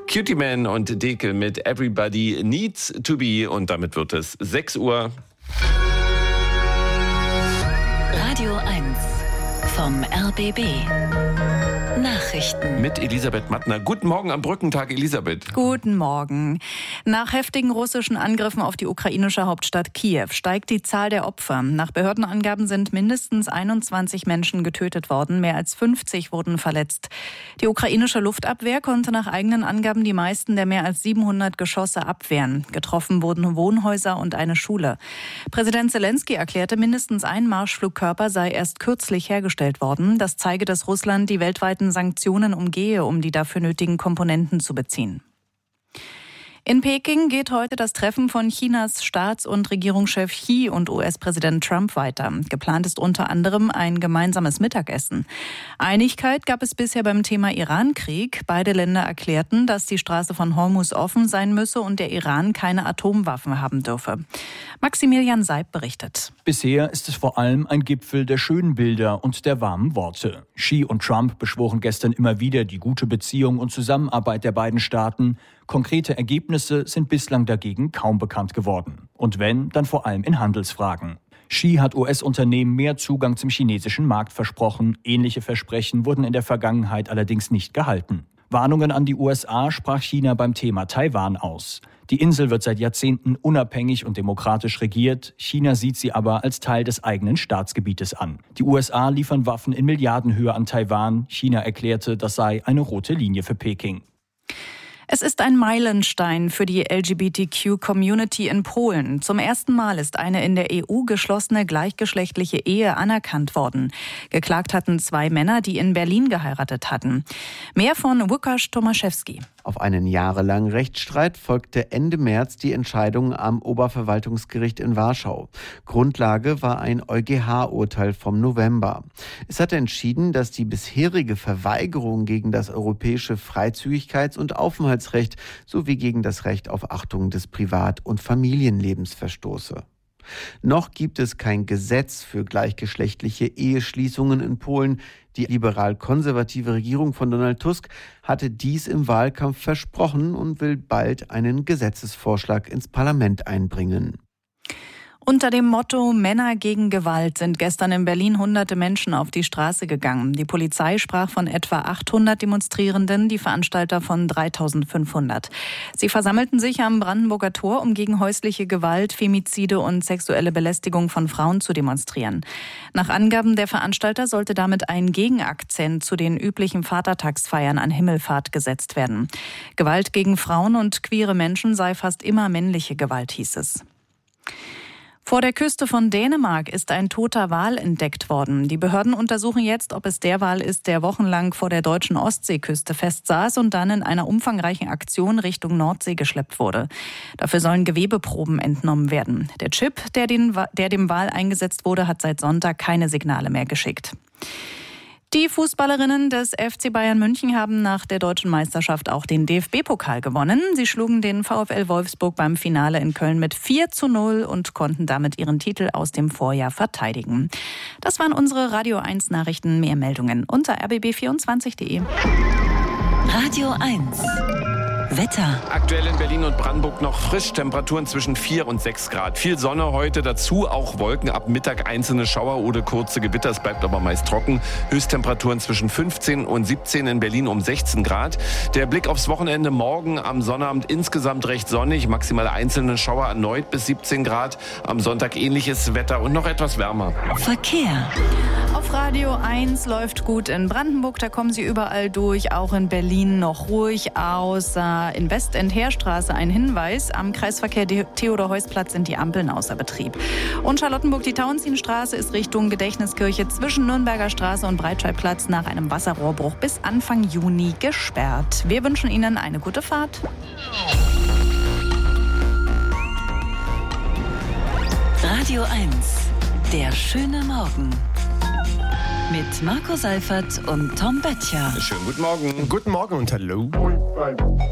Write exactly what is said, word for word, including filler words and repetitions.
Cutie Man und Deke mit Everybody Needs to Be. Und damit wird es sechs Uhr. Radio eins vom R B B. Nachrichten. Mit Elisabeth Mattner. Guten Morgen am Brückentag, Elisabeth. Guten Morgen. Nach heftigen russischen Angriffen auf die ukrainische Hauptstadt Kiew steigt die Zahl der Opfer. Nach Behördenangaben sind mindestens einundzwanzig Menschen getötet worden, mehr als fünfzig wurden verletzt. Die ukrainische Luftabwehr konnte nach eigenen Angaben die meisten der mehr als siebenhundert Geschosse abwehren. Getroffen wurden Wohnhäuser und eine Schule. Präsident Zelensky erklärte, mindestens ein Marschflugkörper sei erst kürzlich hergestellt worden. Das zeige, dass Russland die weltweiten Sanktionen umgehe, um die dafür nötigen Komponenten zu beziehen. In Peking geht heute das Treffen von Chinas Staats- und Regierungschef Xi und U S-Präsident Trump weiter. Geplant ist unter anderem ein gemeinsames Mittagessen. Einigkeit gab es bisher beim Thema Iran-Krieg. Beide Länder erklärten, dass die Straße von Hormuz offen sein müsse und der Iran keine Atomwaffen haben dürfe. Maximilian Seib berichtet. Bisher ist es vor allem ein Gipfel der schönen Bilder und der warmen Worte. Xi und Trump beschworen gestern immer wieder die gute Beziehung und Zusammenarbeit der beiden Staaten. Konkrete Ergebnisse sind bislang dagegen kaum bekannt geworden. Und wenn, dann vor allem in Handelsfragen. Xi hat U S-Unternehmen mehr Zugang zum chinesischen Markt versprochen. Ähnliche Versprechen wurden in der Vergangenheit allerdings nicht gehalten. Warnungen an die U S A sprach China beim Thema Taiwan aus. Die Insel wird seit Jahrzehnten unabhängig und demokratisch regiert. China sieht sie aber als Teil des eigenen Staatsgebietes an. Die U S A liefern Waffen in Milliardenhöhe an Taiwan. China erklärte, das sei eine rote Linie für Peking. Es ist ein Meilenstein für die L G B T Q-Community in Polen. Zum ersten Mal ist eine in der E U geschlossene gleichgeschlechtliche Ehe anerkannt worden. Geklagt hatten zwei Männer, die in Berlin geheiratet hatten. Mehr von Łukasz Tomaszewski. Auf einen jahrelangen Rechtsstreit folgte Ende März die Entscheidung am Oberverwaltungsgericht in Warschau. Grundlage war ein EuGH-Urteil vom November. Es hatte entschieden, dass die bisherige Verweigerung gegen das europäische Freizügigkeits- und Aufenthaltsrecht sowie gegen das Recht auf Achtung des Privat- und Familienlebens verstoße. Noch gibt es kein Gesetz für gleichgeschlechtliche Eheschließungen in Polen. Die liberal-konservative Regierung von Donald Tusk hatte dies im Wahlkampf versprochen und will bald einen Gesetzesvorschlag ins Parlament einbringen. Unter dem Motto Männer gegen Gewalt sind gestern in Berlin hunderte Menschen auf die Straße gegangen. Die Polizei sprach von etwa achthundert Demonstrierenden, die Veranstalter von dreitausendfünfhundert. Sie versammelten sich am Brandenburger Tor, um gegen häusliche Gewalt, Femizide und sexuelle Belästigung von Frauen zu demonstrieren. Nach Angaben der Veranstalter sollte damit ein Gegenakzent zu den üblichen Vatertagsfeiern an Himmelfahrt gesetzt werden. Gewalt gegen Frauen und queere Menschen sei fast immer männliche Gewalt, hieß es. Vor der Küste von Dänemark ist ein toter Wal entdeckt worden. Die Behörden untersuchen jetzt, ob es der Wal ist, der wochenlang vor der deutschen Ostseeküste festsaß und dann in einer umfangreichen Aktion Richtung Nordsee geschleppt wurde. Dafür sollen Gewebeproben entnommen werden. Der Chip, der, den, der dem Wal eingesetzt wurde, hat seit Sonntag keine Signale mehr geschickt. Die Fußballerinnen des F C Bayern München haben nach der deutschen Meisterschaft auch den D F B-Pokal gewonnen. Sie schlugen den VfL Wolfsburg beim Finale in Köln mit vier zu null und konnten damit ihren Titel aus dem Vorjahr verteidigen. Das waren unsere Radio eins Nachrichten. Mehr Meldungen unter r b b vierundzwanzig punkt d e. Radio eins Wetter. Aktuell in Berlin und Brandenburg noch frisch, Temperaturen zwischen vier und sechs Grad. Viel Sonne heute, dazu auch Wolken, ab Mittag einzelne Schauer oder kurze Gewitter. Es bleibt aber meist trocken. Höchsttemperaturen zwischen fünfzehn und siebzehn, in Berlin um sechzehn Grad. Der Blick aufs Wochenende: morgen am Sonnabend insgesamt recht sonnig, maximale einzelne Schauer erneut bis siebzehn Grad. Am Sonntag ähnliches Wetter und noch etwas wärmer. Verkehr. Auf Radio eins läuft gut in Brandenburg, da kommen Sie überall durch, auch in Berlin noch ruhig, außer in Westend-Heerstraße ein Hinweis. Am Kreisverkehr Theodor-Heuss-Platz sind die Ampeln außer Betrieb. Und Charlottenburg, die Tauentzienstraße ist Richtung Gedächtniskirche zwischen Nürnberger Straße und Breitscheidplatz nach einem Wasserrohrbruch bis Anfang Juni gesperrt. Wir wünschen Ihnen eine gute Fahrt. Radio eins, der schöne Morgen. Mit Marco Seifert und Tom Böttcher. Schönen guten Morgen. Guten Morgen und hallo.